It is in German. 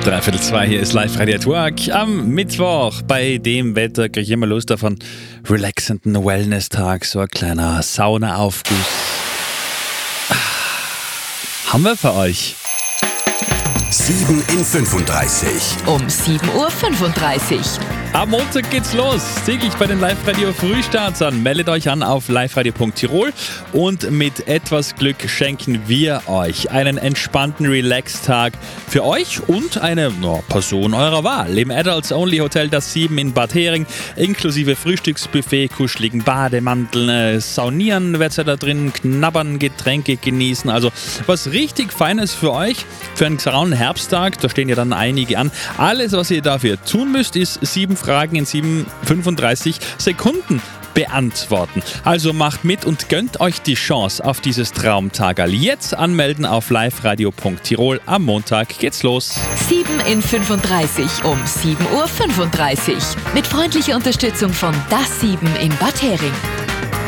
3:02, hier ist Live-Radio at Work am Mittwoch. Bei dem Wetter kriege ich immer Lust auf einen relaxenden Wellness-Tag, so ein kleiner Saunaaufguss. Haben wir für euch. 7 in 35. Um 7:35 Uhr. Am Montag geht's los. Täglich bei den Live-Radio Frühstartern. Meldet euch an auf liveradio.tirol und mit etwas Glück schenken wir euch einen entspannten Relax-Tag für euch und eine Person eurer Wahl. Im Adults-Only-Hotel Das 7 in Bad Hering, inklusive Frühstücksbuffet, kuscheligen Bademanteln, saunieren werdet ihr da drin, knabbern, Getränke genießen. Also was richtig Feines für euch, für einen grauen Herbsttag. Da stehen ja dann einige an. Alles, was ihr dafür tun müsst, ist 7 Fragen in 35 Sekunden beantworten. Also macht mit und gönnt euch die Chance auf dieses Traumtagerl. Jetzt anmelden auf liveradio.tirol. Am Montag geht's los. 7 in 35 um 7:35 Uhr. Mit freundlicher Unterstützung von Das 7 in Bad Hering.